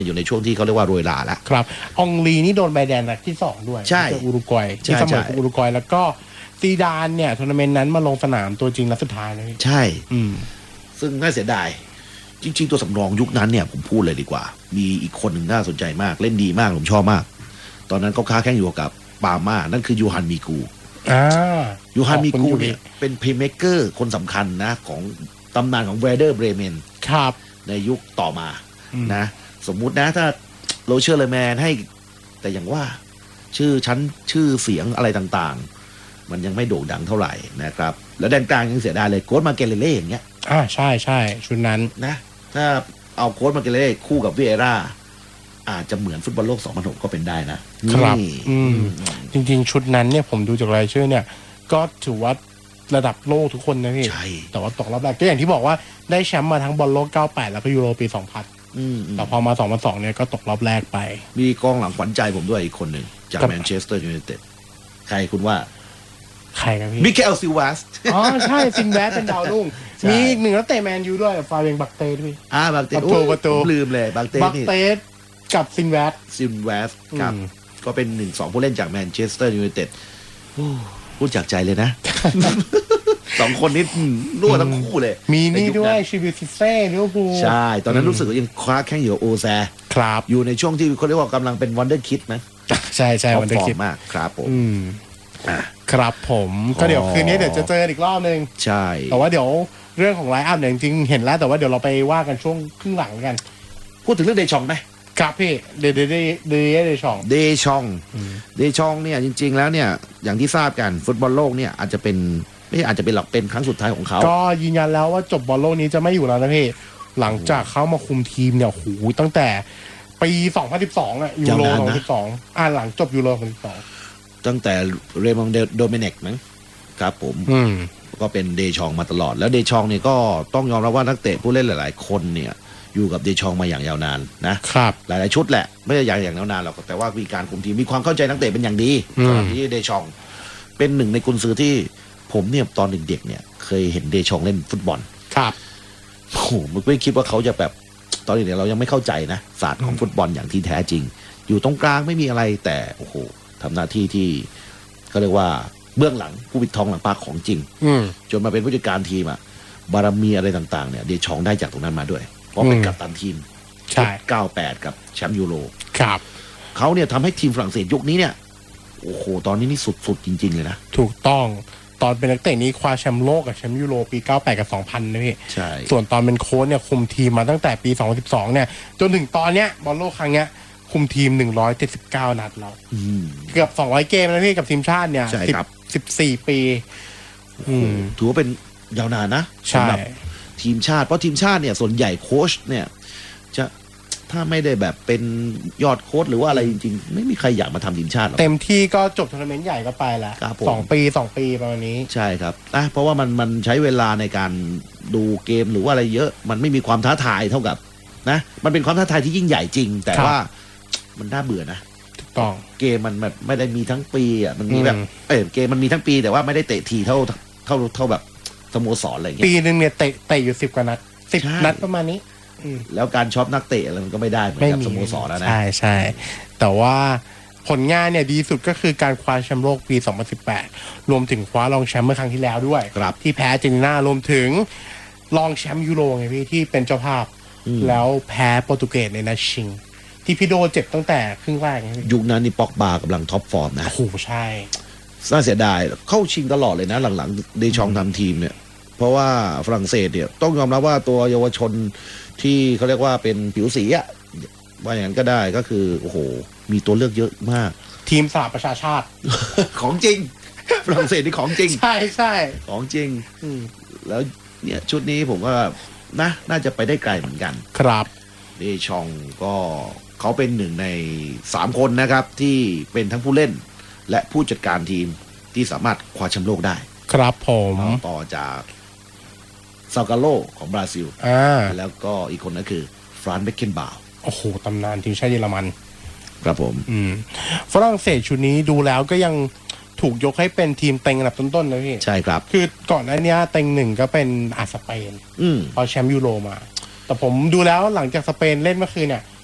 อยู่ในช่วงที่เขาเรียกว่าโรยลาแล้วครับองลีนี่โดนใบแดงนัดที่2ด้วยใช่อุรุกวัยที่เสมอกับอุรุกวัยแล้วก็ซีดานเนี่ยทัวร์นาเมนต์นั้นมาลงสนามตัวจริงนัดสุดท้ายเลยใช่ซึ่งน่าเสียดายจริงๆตัวสำรองยุคนั้นเนี่ยผมพูดเลยดีกว่ามีอีกคนหนึ่งน่าสนใจมากเล่นดีมากผมชอบมากตอนนั้นเขาค้าแข่งอยู่กับปาม่านั่นคือยูฮันมีกูยูฮันมีกูเนี่ยเป็นเพลย์เมคเกอร์คนสำคัญนะของตำนานของเวเดอร์เบรเมนครับในยุคต่อมานะสมมุตินะถ้าโรเชอร์เลแมนให้แต่อย่างว่าชื่อเสียงอะไรต่างๆมันยังไม่โด่งดังเท่าไหร่นะครับแล้วแดนกลางยังเสียดายเลยโค้ชมาเกเลเล่อย่างเงี้ยใช่ชุดนั้นนะถ้าเอาโค้ชมาเกเลเล่คู่กับวิเอร่าอาจจะเหมือนฟุตบอลโลก2006ก็เป็นได้นะครับจริงๆชุดนั้นเนี่ยผมดูจากรายชื่อเนี่ยก็ถือว่าระดับโลกทุกคนนะพี่ใช่แต่ว่าตกรอบแรกก็อย่างที่บอกว่าได้แชมป์มาทั้งบอลโลก98แล้วก็ยูโรปี2000แต่พอมา2002เนี่ยก็ตกรอบแรกไปมีกองหลังขวัญใจผมด้วยอีกคนหนึ่งจากแมนเชสเตอร์ยูไนเต็ดใครคุณว่าใครครับพี่มิเกลซิลวาสใช่ซินแวสเป็นดาวรุ่งมีอีกหนึ่งนักเตะแมนยูด้วยฟาเบียงบักเต้ด้วยบักเต้ประตูลืมเลยบักเต้กับซินแวสครับก็เป็น1-2ผู้เล่นจากแมนเชสเตอร์ยูไนเต็ดพูดจากใจเลยนะ2 คนนี้รั่วทั้งคู่เลยมีนี่ด้วยชิบิซิเซ่ลิเวอร์พูลใช่ตอนนั้นรู้สึกว่ายังคว้าแข่งอยู่โอแซครับอยู่ในช่วงที่เขาเรียกว่ากำลังเป็นวันเดอร์คิดนะใช่วันเดอร์คิดมากครับผมครับผมก็เดี๋ยวคืนนี้เดี๋ยวจะเจออีกรอบนึงใช่แต่ว่าเดี๋ยวเรื่องของไลน์อัพเนี่ยจริงๆเห็นแล้วแต่ว่าเดี๋ยวเราไปว่ากันช่วงครึ่งหลังกันพูดถึงเรื่องเดชองไหมครับพี่เดชองเนี่ยจริงๆแล้วเนี่ยอย่างที่ทราบกันฟุตบอลโลกเนี่ยอาจจะเป็นไม่อาจจะเป็นหลักเป็นครั้งสุดท้ายของเขาก็ยืนยันแล้วว่าจบบอลโลกนี้จะไม่อยู่แล้วนะพี่หลังจากเขามาคุมทีมเนี่ยโหตั้งแต่ปี2012ยูโร2012หลังจบยูโร2012 ตั้งแต่เรมองโดเมเนกมั้งครับผมก็เป็นเดชองมาตลอดแล้วเดชองเนี่ยก็ต้องยอมรับว่านักเตะผู้เล่นหลายๆคนเนี่ยอยู่กับเดชองมาอย่างยาวนานนะครับหลายๆชุดแหละไม่ใช่อย่างยาวนานหรอกแต่ว่ามีการคุมทีมมีความเข้าใจนักเตะเป็นอย่างดีสำหรับที่เดชองเป็นหนึ่งในกุนซือที่ผมเนี่ยตอนเด็กๆเนี่ยเคยเห็นเดชองเล่นฟุตบอลครับโอ้โหไม่คิดว่าเขาจะแบบตอนเด็กเรายังไม่เข้าใจนะศาสตร์ของฟุตบอลอย่างที่แท้จริงอยู่ตรงกลางไม่มีอะไรแต่โอ้โหทำหน้าที่ที่เขาเรียกว่าเบื้องหลังผู้ปิดทองหลังปากของจริงจนมาเป็นผู้จัดการทีมบารมีอะไรต่างๆเนี่ยเดชองได้จากตรงนั้นมาด้วยเพราะเป็นกัปตันทีมใช่ 98กับแชมป์ยูโรครับเขาเนี่ยทำให้ทีมฝรั่งเศสยุคนี้เนี่ยโอ้โหตอนนี้นี่สุดๆจริงๆเลยนะถูกต้องตอนเป็นนักเตะนี้คว้าแชมป์โลกกับแชมป์ยูโรปี98กับ2000นะพี่ใช่ส่วนตอนเป็นโค้ชเนี่ยคุมทีมมาตั้งแต่ปี2012เนี่ยจนถึงตอนเนี้ยบอลโลกครั้งเนี้ยคุมทีม179นัดแล้วเกือบ200เกมนะพี่กับทีมชาติเนี่ย14ปีถือว่าเป็นยาวนานนะสำหรับทีมชาติเพราะทีมชาติเนี่ยส่วนใหญ่โค้ชเนี่ยจะถ้าไม่ได้แบบเป็นยอดโค้ชหรือว่าอะไรจริงๆไม่มีใครอยากมาทำทีมชาติหรอกเต็มที่ก็จบทัวร์นาเมนต์ใหญ่ก็ไปแล้ว2 ปีประมาณนี้ใช่ครับเพราะว่ามันใช้เวลาในการดูเกมหรือว่าอะไรเยอะมันไม่มีความท้าทายเท่ากับนะมันเป็นความท้าทายที่ยิ่งใหญ่จริงแต่ว่ามันน่าเบื่อนะต้องเกมมันแบบไม่ได้มีทั้งปีมันมีแบบเกมมันมีทั้งปีแต่ว่าไม่ได้เตะทีเท่าแบบสโมสรอะไรอย่างเงี้ยปีนึงเนี่ยเตะอยู่10 กว่านัด10 นัดประมาณนี้แล้วการช็อปนักเตะอะไรมันก็ไม่ได้เหมือนกับสโมสรแล้วนะใช่แต่ว่าผลงานเนี่ยดีสุดก็คือการคว้าแชมป์โลกปี2018รวมถึงคว้ารองแชมป์เมื่อครั้งที่แล้วด้วยที่แพ้อาร์เจนตินารวมถึงรองแชมป์ยูโรไงพี่ที่เป็นเจ้าภาพแล้วแพ้โปรตุเกสในนัดชิงที่พี่โดเจ็บตั้งแต่ครึ่งแรกยุคนั้นนี่ป็อกบากำลังท็อปฟอร์มนะโอ้โหใช่น่าเสียดายเข้าชิงตลอดเลยนะหลังๆเดชองทำทีมเนี่ยเพราะว่าฝรั่งเศสเนี่ยต้องยอมรับว่าตัวเยาวชนที่เขาเรียกว่าเป็นผิวสีว่าอย่างนั้นก็ได้ก็คือโอ้โหมีตัวเลือกเยอะมากทีมสหประชาชาติของจริงฝรั่งเศสนี่ของจริงใช่ของจริงแล้วเนี่ยชุดนี้ผมว่าน่าจะไปได้ไกลเหมือนกันครับเดชองก็เขาเป็นหนึ่งใน3 คนนะครับที่เป็นทั้งผู้เล่นและผู้จัดการทีมที่สามารถคว้าแชมป์โลกได้ครับผมต่อจากซากาโลของบราซิลแล้วก็อีกคนก็คือฟรานซ์เบคเคนบาวโอ้โหตำนานทีมชาติเยอรมันครับผมฝรั่งเศสชุดนี้ดูแล้วก็ยังถูกยกให้เป็นทีมเต็งอันดับต้นๆนะพี่ใช่ครับคือก่อนหน้านี้เต็ง1ก็เป็นสเปนพอแชมป์ยูโรมาแต่ผมดูแล้วหลังจากสเปนเล่นเมื่อคืนเนี่ย